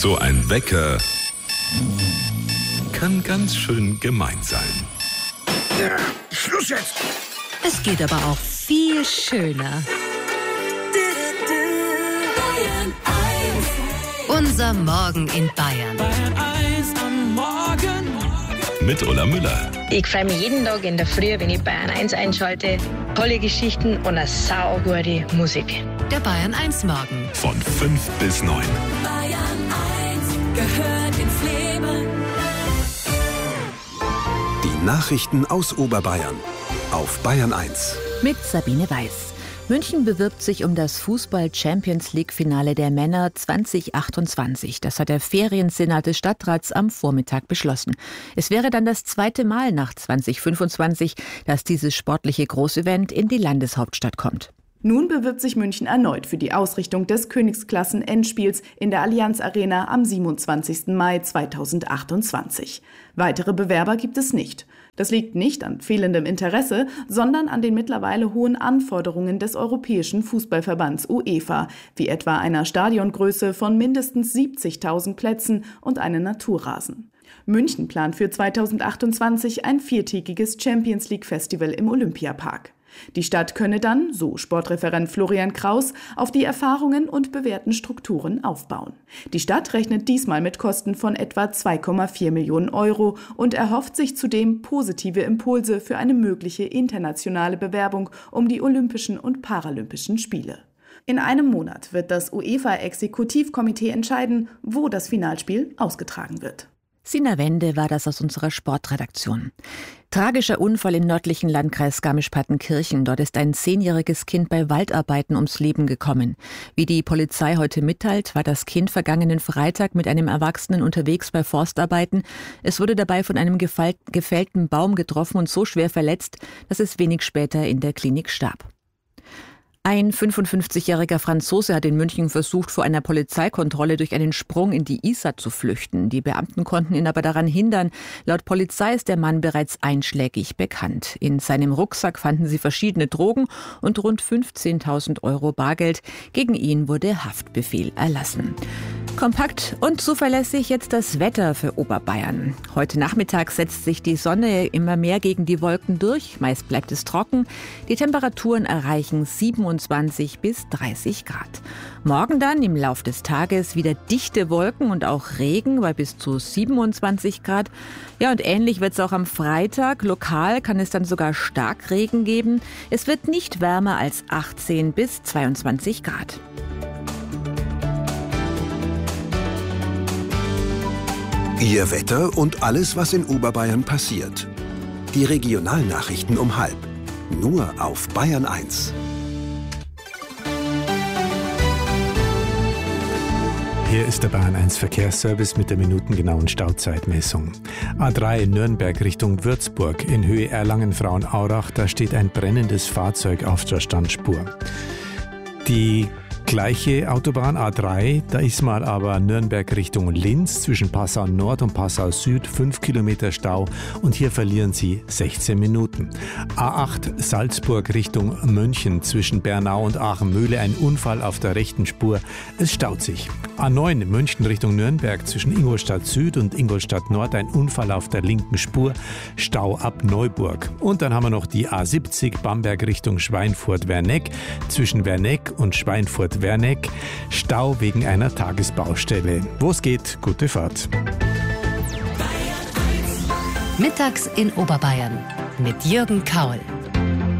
So ein Wecker kann ganz schön gemein sein. Ja, Schluss jetzt! Es geht aber auch viel schöner. Unser Morgen in Bayern. Bayern 1 am Morgen. Mit Ulla Müller. Ich freue mich jeden Tag in der Früh, wenn ich Bayern 1 einschalte. Tolle Geschichten und eine saugute Musik. Der Bayern 1 Morgen. Von 5 bis 9. Bayern 1 gehört ins Leben. Die Nachrichten aus Oberbayern auf Bayern 1. Mit Sabine Weiß. München bewirbt sich um das Fußball-Champions-League-Finale der Männer 2028. Das hat der Feriensenat des Stadtrats am Vormittag beschlossen. Es wäre dann das zweite Mal nach 2025, dass dieses sportliche Großevent in die Landeshauptstadt kommt. Nun bewirbt sich München erneut für die Ausrichtung des Königsklassen-Endspiels in der Allianz Arena am 27. Mai 2028. Weitere Bewerber gibt es nicht. Das liegt nicht an fehlendem Interesse, sondern an den mittlerweile hohen Anforderungen des Europäischen Fußballverbands UEFA, wie etwa einer Stadiongröße von mindestens 70.000 Plätzen und einem Naturrasen. München plant für 2028 ein 4-tägiges Champions-League-Festival im Olympiapark. Die Stadt könne dann, so Sportreferent Florian Kraus, auf die Erfahrungen und bewährten Strukturen aufbauen. Die Stadt rechnet diesmal mit Kosten von etwa 2,4 Millionen Euro und erhofft sich zudem positive Impulse für eine mögliche internationale Bewerbung um die Olympischen und Paralympischen Spiele. In einem Monat wird das UEFA-Exekutivkomitee entscheiden, wo das Finalspiel ausgetragen wird. Sina Wende war das aus unserer Sportredaktion. Tragischer Unfall im nördlichen Landkreis Garmisch-Partenkirchen. Dort ist ein 10-jähriges Kind bei Waldarbeiten ums Leben gekommen. Wie die Polizei heute mitteilt, war das Kind vergangenen Freitag mit einem Erwachsenen unterwegs bei Forstarbeiten. Es wurde dabei von einem gefällten Baum getroffen und so schwer verletzt, dass es wenig später in der Klinik starb. Ein 55-jähriger Franzose hat in München versucht, vor einer Polizeikontrolle durch einen Sprung in die Isar zu flüchten. Die Beamten konnten ihn aber daran hindern. Laut Polizei ist der Mann bereits einschlägig bekannt. In seinem Rucksack fanden sie verschiedene Drogen und rund 15.000 Euro Bargeld. Gegen ihn wurde Haftbefehl erlassen. Kompakt und zuverlässig jetzt das Wetter für Oberbayern. Heute Nachmittag setzt sich die Sonne immer mehr gegen die Wolken durch. Meist bleibt es trocken. Die Temperaturen erreichen 27 bis 30 Grad. Morgen dann im Lauf des Tages wieder dichte Wolken und auch Regen bei bis zu 27 Grad. Ja, und ähnlich wird es auch am Freitag. Lokal kann es dann sogar Starkregen geben. Es wird nicht wärmer als 18 bis 22 Grad. Ihr Wetter und alles, was in Oberbayern passiert. Die Regionalnachrichten um 12:30. Nur auf Bayern 1. Hier ist der Bayern 1 Verkehrsservice mit der minutengenauen Stauzeitmessung. A3 Nürnberg Richtung Würzburg in Höhe Erlangen-Frauenaurach, da steht ein brennendes Fahrzeug auf der Standspur. Die gleiche Autobahn A3, da ist mal aber Nürnberg Richtung Linz zwischen Passau Nord und Passau Süd 5 Kilometer Stau und hier verlieren Sie 16 Minuten. A8 Salzburg Richtung München zwischen Bernau und Aachen-Mühle ein Unfall auf der rechten Spur. Es staut sich. A9 München Richtung Nürnberg zwischen Ingolstadt Süd und Ingolstadt Nord ein Unfall auf der linken Spur. Stau ab Neuburg. Und dann haben wir noch die A70 Bamberg Richtung Schweinfurt-Werneck zwischen Werneck und Schweinfurt-Werneck. Stau wegen einer Tagesbaustelle. Wo es geht, gute Fahrt. Mittags in Oberbayern mit Jürgen Kaul.